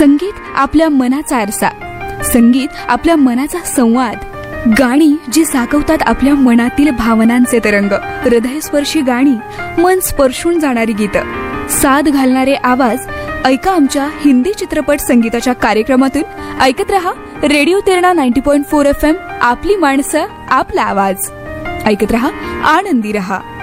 संगीत आपल्या मनाचा आरसा, संगीत आपल्या मनाचा संवाद, गाणी जी जागवतात आपल्या मनातील भावनांचे तरंग, हृदयस्पर्शी गाणी, मन स्पर्शून जाणारी गीतं, साद घालणारे आवाज. ऐका आमच्या हिंदी चित्रपट संगीताच्या कार्यक्रमातून. ऐकत रहा रेडिओ तिरणा 90.4 FM. आपली माणसं, आपला आवाज. ऐकत रहा, आनंदी रहा.